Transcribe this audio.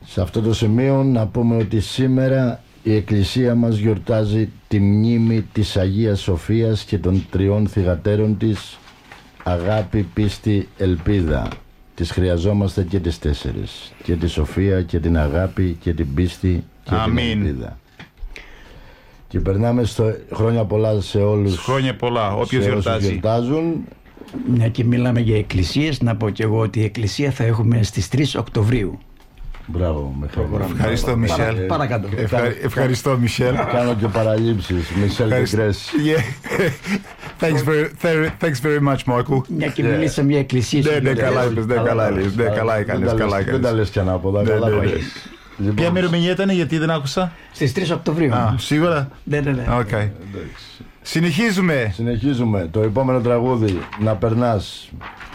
Σε αυτό το σημείο να πούμε ότι σήμερα η Εκκλησία μας γιορτάζει τη μνήμη της Αγίας Σοφίας και των τριών θυγατέρων της, αγάπη, πίστη, ελπίδα. Τις χρειαζόμαστε και τις τέσσερις, και τη Σοφία και την αγάπη και την πίστη και την ελπίδα. Και περνάμε στο χρόνια πολλά σε όλους. Χρόνια πολλά, όποιος γιορτάζουν. Μια και μιλάμε για εκκλησίες, να πω και εγώ ότι η εκκλησία θα έχουμε στις 3 Οκτωβρίου. Μπράβο, ευχαριστώ Μισελ. Παρακάτω. Ευχαριστώ Μισελ. Κάνω και παραλήψεις. Μισελ Τεκρές. Thanks very much, Michael. Μια και μιλήσαμε μια εκκλησία. Ναι, καλά έκανες. Δεν τα λες κι ανάποδα. Ποια ημερομηνία ήταν, γιατί δεν άκουσα? Στις 3 Οκτωβρίου. Σίγουρα? Ναι. Συνεχίζουμε. Το επόμενο τραγούδι, να περνάς